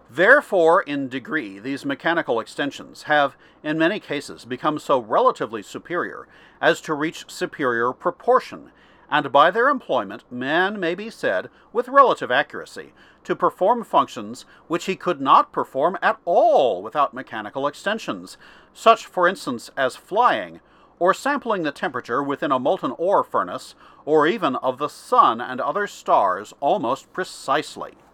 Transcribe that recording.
Therefore, in degree, these mechanical extensions have, in many cases, become so relatively superior as to reach superior proportion, and by their employment man may be said, with relative accuracy, to perform functions which he could not perform at all without mechanical extensions, such, for instance, as flying, or sampling the temperature within a molten ore furnace, or even of the sun and other stars almost precisely.